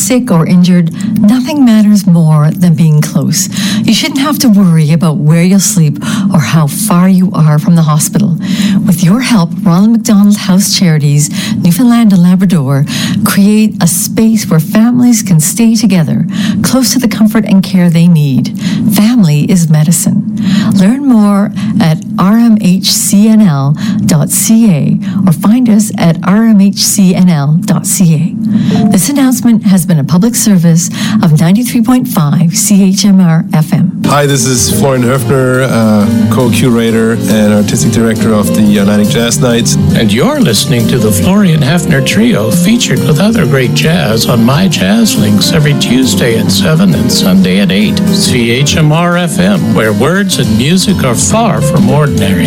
sick or injured, nothing matters more than being close. You shouldn't have to worry about where you'll sleep or how far you are from the hospital. With your help, Ronald McDonald House Charities, Newfoundland and Labrador, create a space where families can stay together, close to the comfort and care they need. Family is medicine. Learn more at rmhcnl.ca or find us at rmhcnl.ca. This announcement has been a public service of 93.5 CHMR FM. Hi, this is Florian Höfner, co-curator and artistic director of the Atlantic Jazz Nights. And you're listening to the Florian Höfner Trio, featured with other great jazz on My Jazz Links every Tuesday at 7 and Sunday at 8. CHMR FM, where words and music are far from ordinary.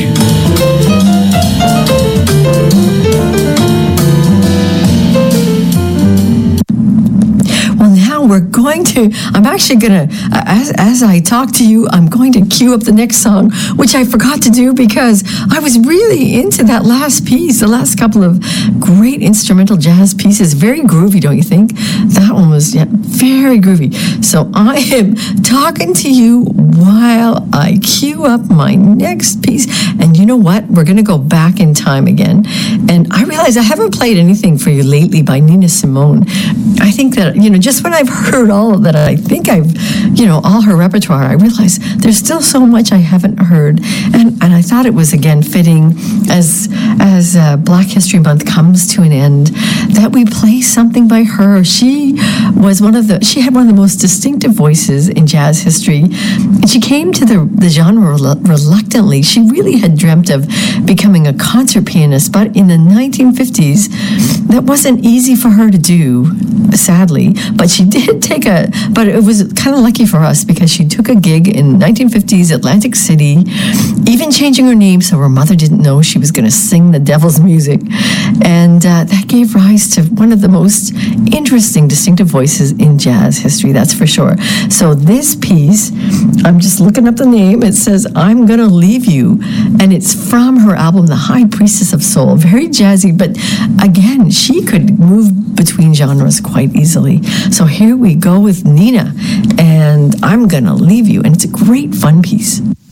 I'm actually going to, as I talk to you, I'm going to cue up the next song, which I forgot to do because I was really into that last piece, the last couple of great instrumental jazz pieces. Very groovy, don't you think? That one was very groovy. So I am talking to you while I cue up my next piece. And you know what? We're going to go back in time again. And I realize I haven't played anything for you lately by Nina Simone. I think that, just when I've heard all of that, I think I've, all her repertoire, I realize there's still so much I haven't heard. And I thought it was, again, fitting as Black History Month comes to an end that we play something by her. She had one of the most distinctive voices in jazz history. And she came to the genre reluctantly. She really had dreamt of becoming a concert pianist, but in the 1950s, that wasn't easy for her to do, sadly. But she did but it was kind of lucky for us because she took a gig in 1950s Atlantic City, even changing her name so her mother didn't know she was going to sing the devil's music. And that gave rise to one of the most interesting, distinctive voices in jazz history, that's for sure. So this piece, I'm just looking up the name, it says, I'm Gonna Leave You, and it's from her album, The High Priestess of Soul. Very jazzy, but again, she could move between genres quite easily. So here we go with Nina, and I'm Gonna Leave You, and it's a great fun piece.